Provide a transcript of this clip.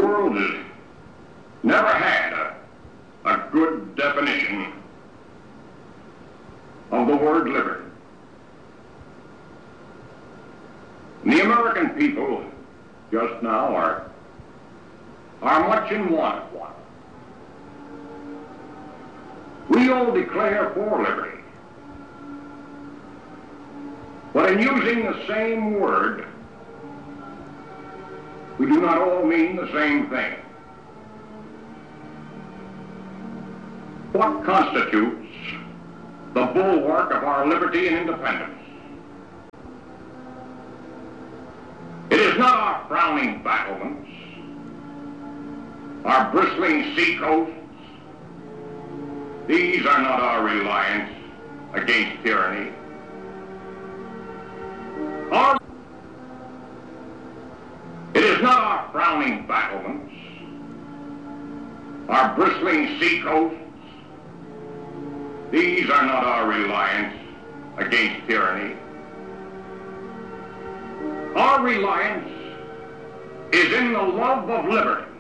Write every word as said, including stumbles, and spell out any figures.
world has never had a, a good definition of the word liberty. And the American people just now are, are much in want of one. We all declare for liberty, but in using the same word, we do not all mean the same thing. What constitutes the bulwark of our liberty and independence? It is not our frowning battlements, our bristling seacoasts. These are not our reliance against tyranny. Our It is not our frowning battlements, our bristling seacoasts. These are not our reliance against tyranny. Our reliance is in the love of liberty.